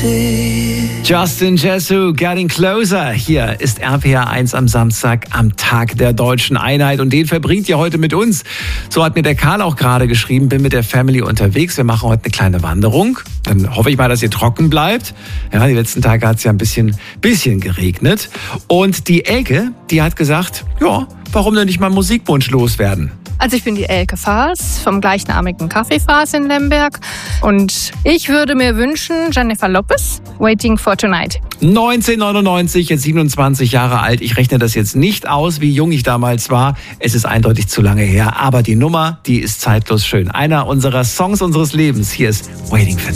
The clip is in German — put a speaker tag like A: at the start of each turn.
A: Justin Jesu, Getting Closer. Hier ist RPR 1 am Samstag, am Tag der Deutschen Einheit. Und den verbringt ihr heute mit uns. So hat mir der Karl auch gerade geschrieben, bin mit der Family unterwegs. Wir machen heute eine kleine Wanderung. Dann hoffe ich mal, dass ihr trocken bleibt. Ja, die letzten Tage hat es ja ein bisschen geregnet. Und die Elke, die hat gesagt, ja, warum denn nicht mal Musikwunsch loswerden?
B: Also ich bin die Elke Faas vom gleichnamigen Café Faas in Lemberg und ich würde mir wünschen, Jennifer Lopez, Waiting for Tonight.
A: 1999, jetzt 27 Jahre alt. Ich rechne das jetzt nicht aus, wie jung ich damals war. Es ist eindeutig zu lange her, aber die Nummer, die ist zeitlos schön. Einer unserer Songs unseres Lebens. Hier ist Waiting for